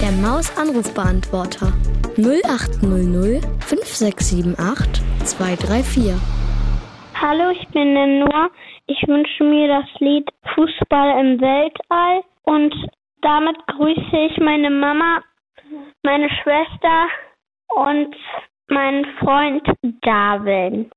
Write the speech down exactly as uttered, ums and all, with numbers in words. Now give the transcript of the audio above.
Der Maus-Anrufbeantworter null acht null null fünf sechs sieben acht zwei drei vier. Hallo, ich bin der Noah. Ich wünsche mir das Lied Fußball im Weltall und damit grüße ich meine Mama, meine Schwester und meinen Freund Darwin.